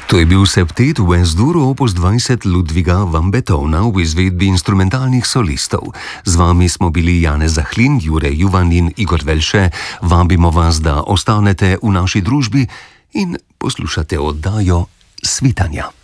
To je bil septet v S-duru opus 20 Ludwiga van Beethovna v izvedbi instrumentalnih solistov. Z vami smo bili Janez Zahlin, Jure Juvan in Igor Velše. Vabimo vas, da ostanete v naši družbi in poslušate oddajo Svitanja.